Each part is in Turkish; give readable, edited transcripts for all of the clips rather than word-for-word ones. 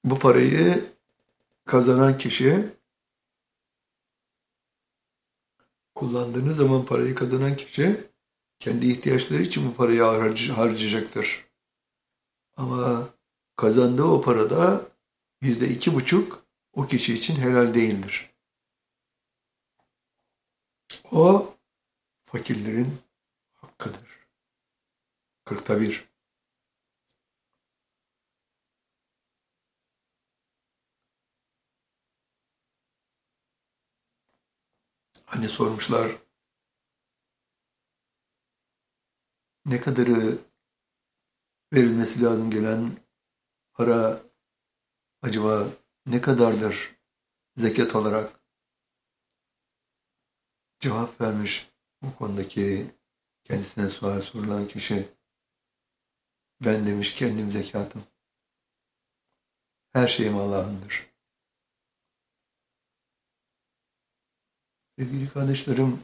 Bu parayı kazanan kişi, kullandığınız zaman parayı kazanan kişi kendi ihtiyaçları için bu parayı harcayacaktır. Ama kazandığı o parada %2,5 o kişi için helal değildir. O fakirlerin hakkıdır. 1. Hani sormuşlar, ne kadarı verilmesi lazım gelen para acaba ne kadardır zekat olarak? Cevap vermiş bu konudaki kendisine sual sorulan kişi. Ben demiş kendim zekatım. Her şeyim Allah'ındır. Sevgili kardeşlerim,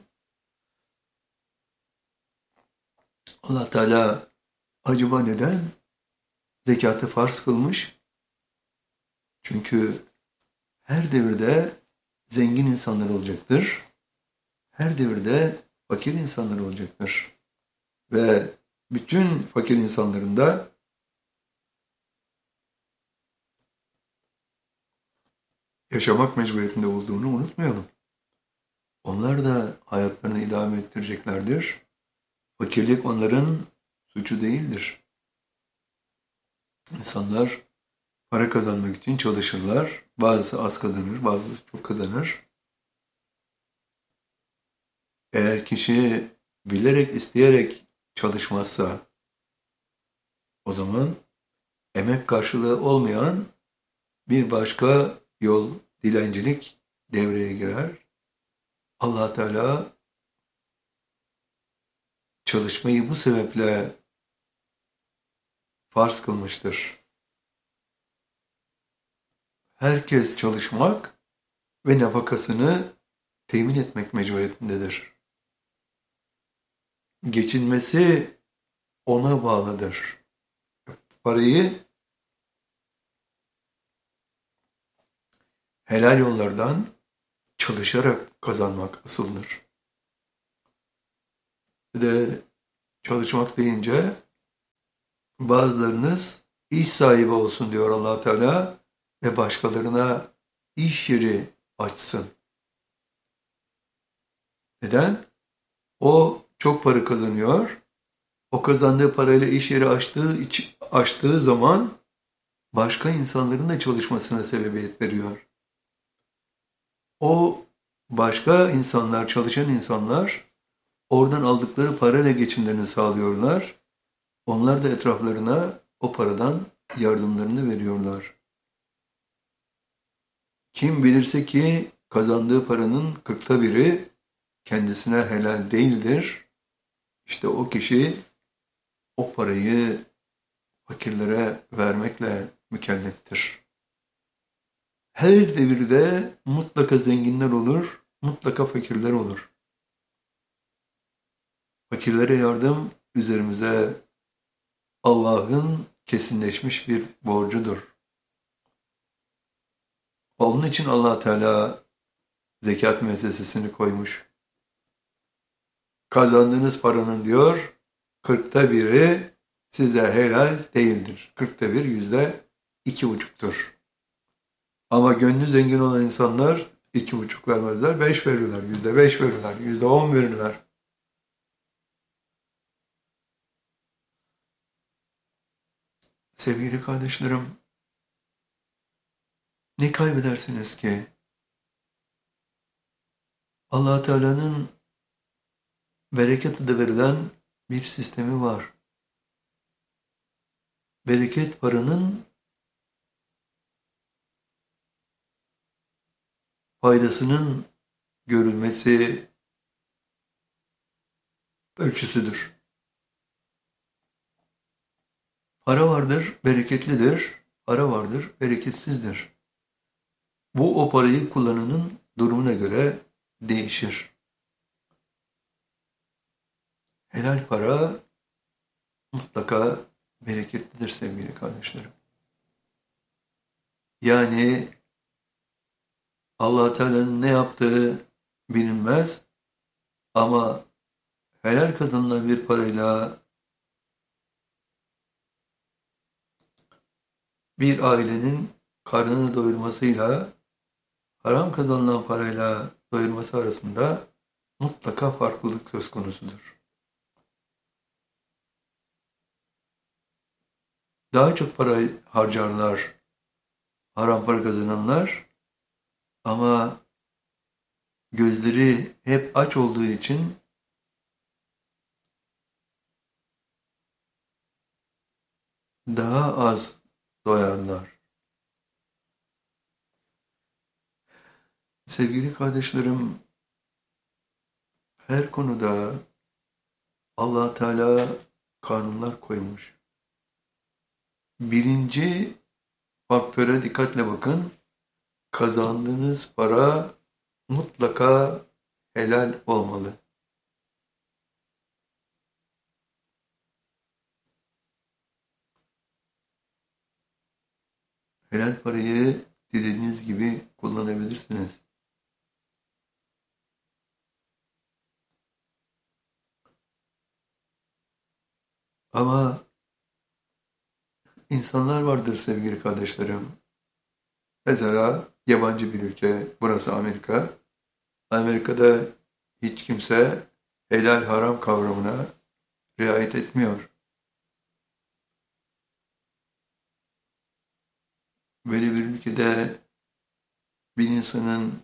Allah Teala acaba neden zekatı farz kılmış? Çünkü her devirde zengin insanlar olacaktır. Her devirde fakir insanlar olacaktır. Ve bütün fakir insanların da yaşamak mecburiyetinde olduğunu unutmayalım. Onlar da hayatlarını idame ettireceklerdir. Fakirlik onların suçu değildir. İnsanlar para kazanmak için çalışırlar. Bazısı az kazanır, bazısı çok kazanır. Eğer kişi bilerek, isteyerek çalışmazsa o zaman emek karşılığı olmayan bir başka yol, dilencilik devreye girer. Allah Teala çalışmayı bu sebeple farz kılmıştır. Herkes çalışmak ve nafakasını temin etmek mecburiyetindedir. Geçinmesi ona bağlıdır. Parayı helal yollardan çalışarak kazanmak asıldır. Bir de çalışmak deyince bazılarınız iş sahibi olsun diyor Allah Teala ve başkalarına iş yeri açsın. Neden? O çok para kazanıyor. O kazandığı parayla iş yeri açtığı zaman başka insanların da çalışmasına sebebiyet veriyor. O başka insanlar, çalışan insanlar oradan aldıkları parayla geçimlerini sağlıyorlar. Onlar da etraflarına o paradan yardımlarını veriyorlar. Kim bilirse ki kazandığı paranın 1/40 kendisine helal değildir. İşte o kişi o parayı fakirlere vermekle mükelleftir. Her devirde mutlaka zenginler olur, mutlaka fakirler olur. Fakirlere yardım üzerimize Allah'ın kesinleşmiş bir borcudur. Onun için Allah Teala zekat müessesesini koymuş. Kazandığınız paranın diyor 1/40 size helal değildir. 1/40 %2,5'tur. Ama gönlü zengin olan insanlar 2,5 vermezler, 5 verirler, %5 verirler, %10 verirler. Sevgili kardeşlerim, ne kaybedersiniz ki? Allah Teala'nın bereket adı verilen bir sistemi var. Bereket paranın faydasının görülmesi ölçüsüdür. Para vardır, bereketlidir. Para vardır, bereketsizdir. Bu o parayı kullananın durumuna göre değişir. Helal para mutlaka bereketlidir sevgili kardeşlerim. Yani Allah Teala'nın ne yaptığı bilinmez ama helal kazanılan bir parayla bir ailenin karnını doyurmasıyla haram kazanılan parayla doyurması arasında mutlaka farklılık söz konusudur. Daha çok para harcarlar haram para kazananlar ama gözleri hep aç olduğu için daha az doyarlar. Sevgili kardeşlerim, her konuda Allah Teala kanunlar koymuş. Birinci faktöre dikkatle bakın. Kazandığınız para mutlaka helal olmalı. Helal parayı dilediğiniz gibi kullanabilirsiniz. Ama insanlar vardır sevgili kardeşlerim. Mesela yabancı bir ülke, burası Amerika. Amerika'da hiç kimse helal haram kavramına riayet etmiyor. Böyle bir ülkede bir insanın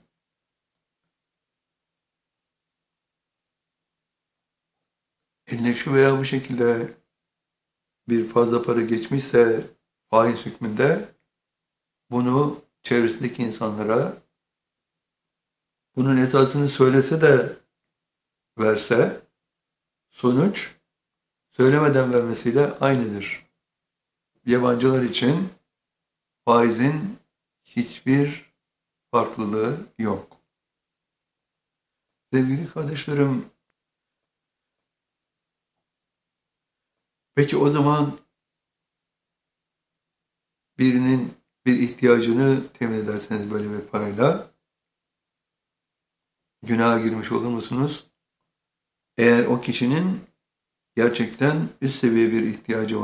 eline şu veya bu şekilde bir fazla para geçmişse faiz hükmünde bunu çevresindeki insanlara bunun esasını söylese de verse sonuç söylemeden vermesiyle aynıdır. Yabancılar için faizin hiçbir farklılığı yok. Sevgili kardeşlerim, peki o zaman birinin bir ihtiyacını temin ederseniz böyle bir parayla günaha girmiş olur musunuz? Eğer o kişinin gerçekten üst seviye bir ihtiyacı